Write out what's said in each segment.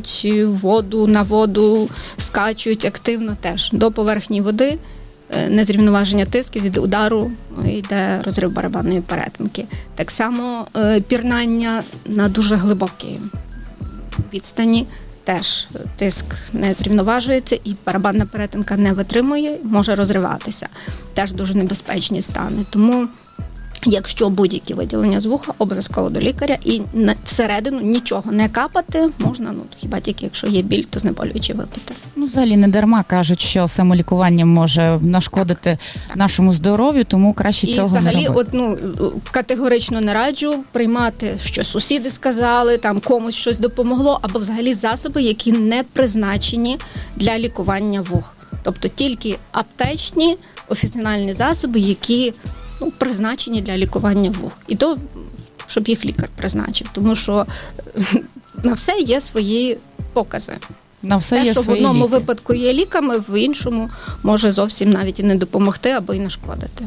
бігають на воду, скачуть активно теж. До поверхні води незрівноваження тисків, від удару йде розрив барабанної перетинки. Так само пірнання на дуже глибокій відстані. Теж тиск не зрівноважується і барабанна перетинка не витримує, може розриватися. Теж дуже небезпечні стани. Тому, якщо будь-які виділення з вуха, обов'язково до лікаря і всередину нічого не капати можна, хіба тільки якщо є біль, то знеболюючи випити. Взагалі не дарма кажуть, що самолікування може нашкодити нашому здоров'ю, тому краще цього не робити. І взагалі, категорично не раджу приймати, що сусіди сказали, там комусь щось допомогло, або взагалі засоби, які не призначені для лікування вух. Тобто тільки аптечні, офіціальні засоби, які призначені для лікування вух. І то, щоб їх лікар призначив. Тому що на все є свої покази. На все те, є що в свої одному ліки. випадку є ліками, в іншому може зовсім навіть і не допомогти, або й нашкодити.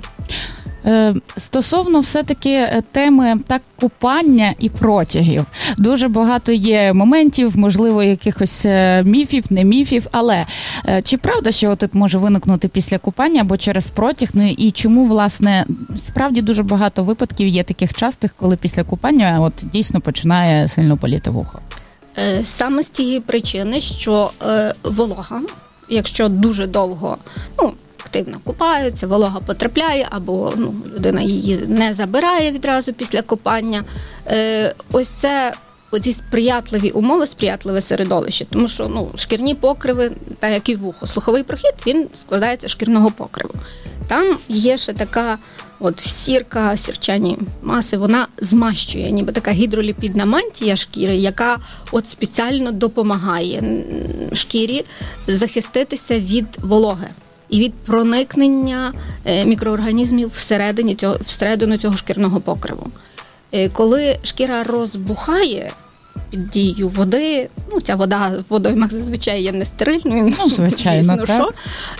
Стосовно все-таки теми купання і протягів. Дуже багато є моментів, можливо, якихось міфів, не міфів, але чи правда, що тут може виникнути після купання або через протяг? І чому, власне, справді дуже багато випадків є таких частих, коли після купання дійсно починає сильно боліти вухо? Саме з тієї причини, що волога, якщо дуже довго, активно купаються, волога потрапляє, або людина її не забирає відразу після купання. Ось це оці сприятливі умови, сприятливе середовище, тому що шкірні покриви, так як і вухо, слуховий прохід, він складається з шкірного покриву. Там є ще така сірка, сірчані маси, вона змащує, ніби така гідроліпідна мантія шкіри, яка спеціально допомагає шкірі захиститися від вологи і від проникнення мікроорганізмів всередину цього шкірного покриву. Коли шкіра розбухає під дією води, ця вода в водоймах зазвичай є нестерильною, звичайно, так.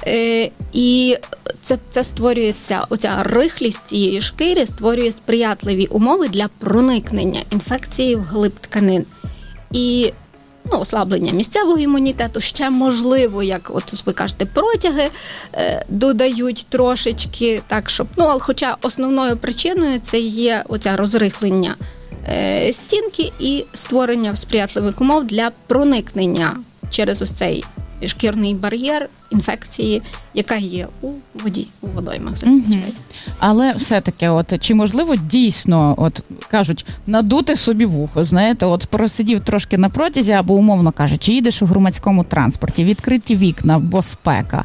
І це створюється, оця рихлість цієї шкіри створює сприятливі умови для проникнення інфекції в глиб тканин. І ослаблення місцевого імунітету, ще можливо, як ви кажете, протяги додають трошечки, так, щоб, хоча основною причиною це є оця розрихлення стінки і створення сприятливих умов для проникнення через ось цей шкірний бар'єр інфекції, яка є у воді, у водоймах зазвичай. Але все-таки, чи можливо дійсно, кажуть, надути собі вухо, знаєте, просидів трошки на протязі, або, умовно кажучи, їдеш у громадському транспорті, відкриті вікна, бо спека.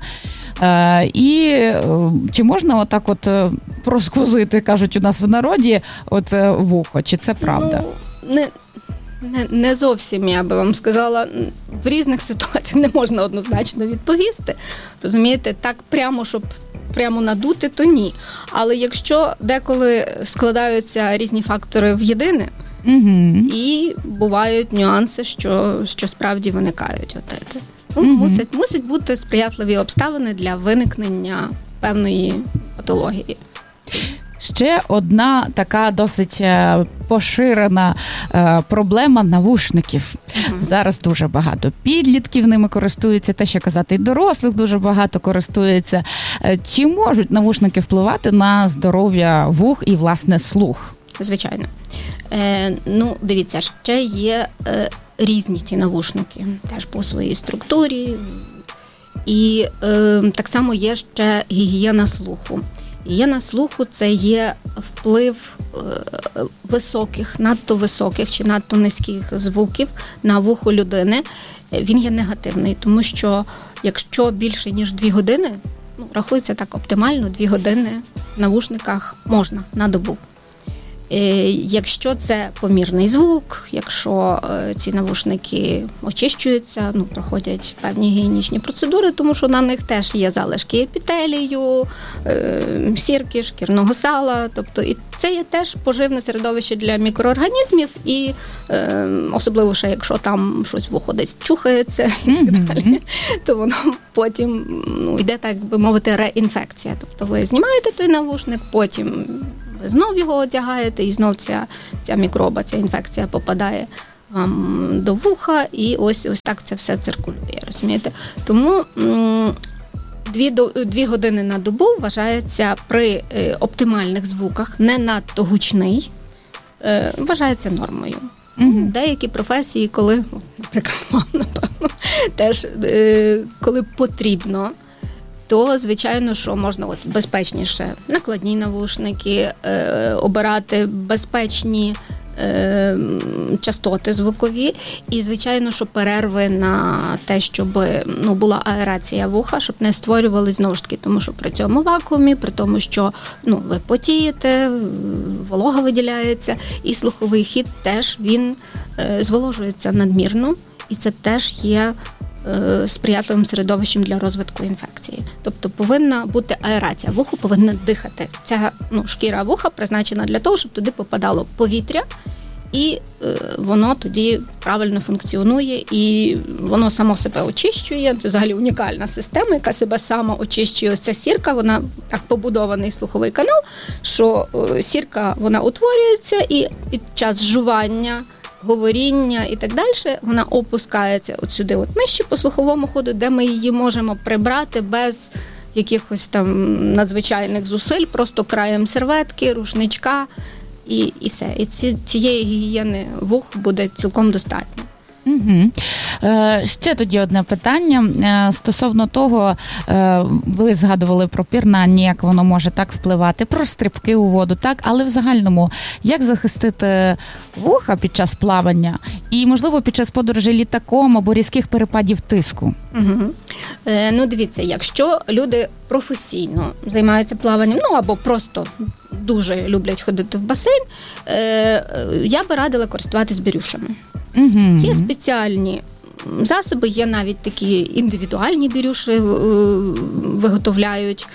І чи можна просквозити, кажуть у нас в народі, вухо, чи це правда? Не зовсім, я би вам сказала, в різних ситуаціях не можна однозначно відповісти. Розумієте, так прямо, щоб прямо надути, то ні. Але якщо деколи складаються різні фактори в єдине, і бувають нюанси, що справді виникають отити. Мусять бути сприятливі обставини для виникнення певної патології. Ще одна така досить поширена проблема навушників. Зараз дуже багато підлітків ними користуються, те, що казати, і дорослих дуже багато користуються. Чи можуть навушники впливати на здоров'я вух і, власне, слух? Звичайно. Дивіться, ще є різні ті навушники, теж по своїй структурі. І так само є ще гігієна слуху. Гігієна слуху – це є вплив високих, надто високих чи надто низьких звуків на вухо людини. Він є негативний, тому що якщо більше, ніж 2 години, рахується так оптимально, 2 години в навушниках можна на добу. Якщо це помірний звук, якщо ці навушники очищуються, проходять певні гігієнічні процедури, тому що на них теж є залишки епітелію, сірки, шкірного сала, тобто і це є теж поживне середовище для мікроорганізмів, і особливо ще якщо там щось вухо десь чухається і так далі, то воно потім йде, так би мовити, реінфекція. Тобто ви знімаєте той навушник, потім ви знов його одягаєте, і знов ця мікроба, ця інфекція попадає вам до вуха, і ось так це все циркулює, розумієте? Тому 2 години на добу вважається при оптимальних звуках, не надто гучний, вважається нормою. Деякі професії, коли, наприклад, вам, напевно, теж коли потрібно, то, звичайно, що можна безпечніше накладні навушники, обирати безпечні частоти звукові, і, звичайно, що перерви на те, щоб була аерація вуха, щоб не створювали, знову ж таки, тому що при цьому вакуумі, при тому, що ви потієте, волога виділяється, і слуховий хід теж він зволожується надмірно, і це теж є сприятливим середовищем для розвитку інфекції. Тобто повинна бути аерація, вухо повинно дихати. Ця шкіра вуха призначена для того, щоб туди попадало повітря, і воно тоді правильно функціонує, і воно само себе очищує. Це взагалі унікальна система, яка себе сама очищує. Ось ця сірка, вона так побудований слуховий канал, що сірка, вона утворюється, і під час жування, говоріння і так далі, вона опускається от сюди, нижче по слуховому ходу, де ми її можемо прибрати без якихось там надзвичайних зусиль, просто краєм серветки, рушничка і все. І цієї гігієни вух буде цілком достатньо. Угу. Ще тоді одне питання стосовно того, ви згадували про пірнання, як воно може так впливати, про стрибки у воду, так, але в загальному, як захистити вуха під час плавання і, можливо, під час подорожі літаком або різких перепадів тиску? Угу. Дивіться, якщо люди професійно займаються плаванням, або просто дуже люблять ходити в басейн, я би радила користуватись бірюшами. Угу. Є спеціальні засоби, є навіть такі індивідуальні бірюші, виготовляють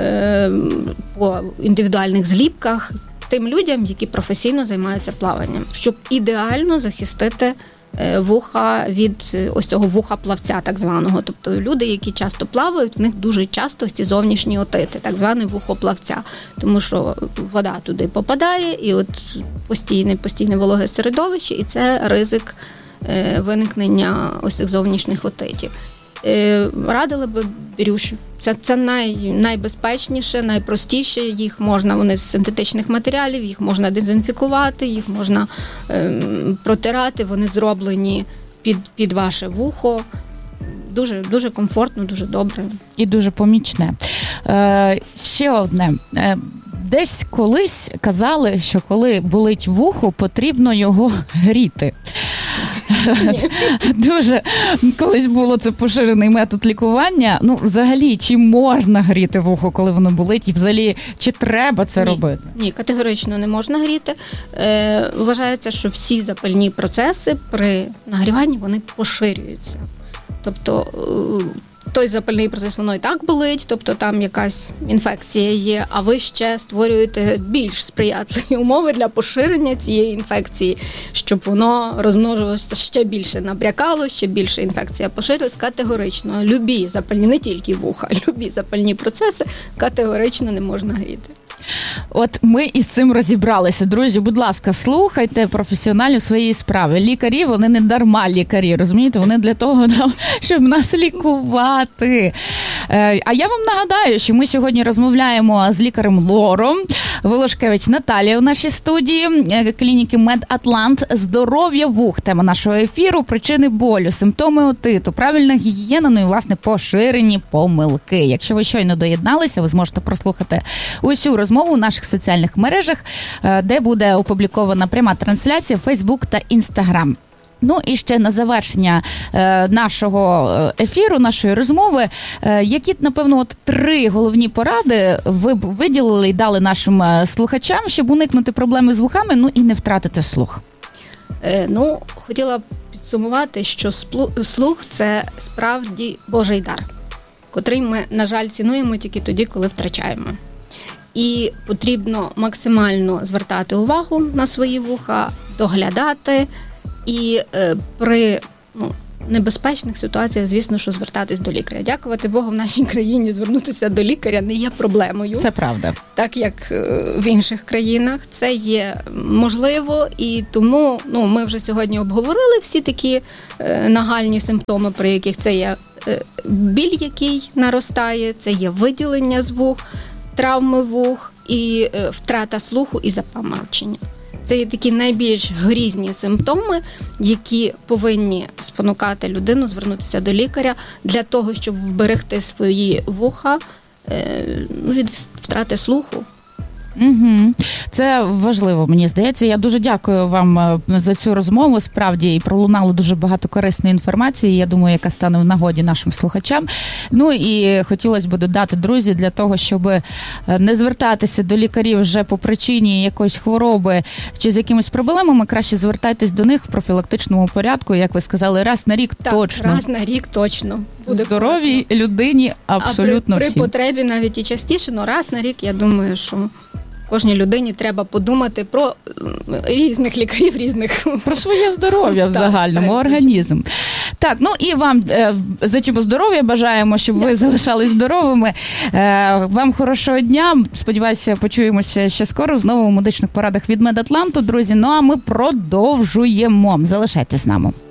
по індивідуальних зліпках тим людям, які професійно займаються плаванням, щоб ідеально захистити вуха від ось цього вуха-плавця так званого. Тобто люди, які часто плавають, в них дуже часто ці зовнішні отити, так званий вухоплавця. Тому що вода туди попадає, і от постійне вологе середовище, і це ризик виникнення ось цих зовнішніх отитів. Радили би бірюші. Це найбезпечніше, найпростіше. Їх можна, вони з синтетичних матеріалів, їх можна дезінфікувати, їх можна протирати, вони зроблені під ваше вухо. Дуже, дуже комфортно, дуже добре. І дуже помічне. Ще одне. Десь колись казали, що коли болить вухо, потрібно його гріти. Дуже колись було це поширений метод лікування. Взагалі, чи можна гріти вухо, коли воно болить? І взагалі, чи треба це робити? Ні, категорично не можна гріти. Вважається, що всі запальні процеси при нагріванні, вони поширюються. Тобто той запальний процес, воно і так болить, тобто там якась інфекція є, а ви ще створюєте більш сприятливі умови для поширення цієї інфекції, щоб воно розмножувалося ще більше, набрякало, ще більше інфекція поширюється. Категорично. Любі запальні, не тільки вуха, любі запальні процеси категорично не можна гріти. От ми із цим розібралися. Друзі, будь ласка, слухайте професіоналів своєї справи. Лікарі, вони не дарма лікарі, розумієте? Вони для того, щоб нас лікувати. А я вам нагадаю, що ми сьогодні розмовляємо з лікарем-лором Волошкевич Наталія у нашій студії клініки Медатлант. Здоров'я вух. Тема нашого ефіру – причини болю, симптоми отиту, правильна гігієна, і, власне, поширені помилки. Якщо ви щойно доєдналися, ви зможете прослухати усю розмову у наших соціальних мережах, де буде опублікована пряма трансляція в Facebook та Instagram. І ще на завершення нашого ефіру, нашої розмови, які, напевно, 3 головні поради ви б виділили і дали нашим слухачам, щоб уникнути проблеми з вухами, і не втратити слух? Хотіла б підсумувати, що слух – це справді Божий дар, котрий ми, на жаль, цінуємо тільки тоді, коли втрачаємо. І потрібно максимально звертати увагу на свої вуха, доглядати. І при небезпечних ситуаціях, звісно, що звертатись до лікаря. Дякувати Богу, в нашій країні звернутися до лікаря не є проблемою. Це правда. Так, як в інших країнах. Це є можливо, і тому ми вже сьогодні обговорили всі такі нагальні симптоми, при яких це є біль, який наростає, це є виділення з вух, травми вух і втрата слуху і запаморочення. Це є такі найбільш грізні симптоми, які повинні спонукати людину звернутися до лікаря для того, щоб вберегти свої вуха від втрати слуху. Угу. Це важливо, мені здається. Я дуже дякую вам за цю розмову. Справді, і пролунало дуже багато корисної інформації, я думаю, яка стане в нагоді нашим слухачам. Ну і хотілося б додати, друзі, для того, щоб не звертатися до лікарів вже по причині якоїсь хвороби чи з якимись проблемами, краще звертайтесь до них в профілактичному порядку, як ви сказали, раз на рік. Так, точно. Раз на рік точно. Буде здоровій корисно. Людині абсолютно при всім. При потребі навіть і частіше, але раз на рік, я думаю, що кожній людині треба подумати про різних лікарів, різних. Про своє здоров'я в загальному, організм. Так, ну і вам зичимо здоров'я, бажаємо, щоб ви залишались здоровими. Вам хорошого дня. Сподіваюся, почуємося ще скоро знову у медичних порадах від Медатланту, друзі. Ну а ми продовжуємо. Залишайтесь з нами.